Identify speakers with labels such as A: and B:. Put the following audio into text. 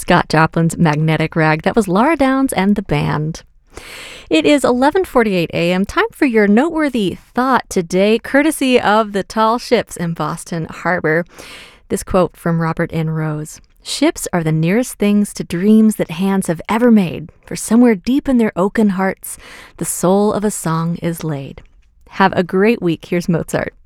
A: Scott Joplin's Magnetic Rag. That was Laura Downs and the band. It is 11:48 a.m. Time for your noteworthy thought today, courtesy of the tall ships in Boston Harbor. This quote from Robert N. Rose. Ships are the nearest things to dreams that hands have ever made, for somewhere deep in their oaken hearts, the soul of a song is laid. Have a great week. Here's Mozart.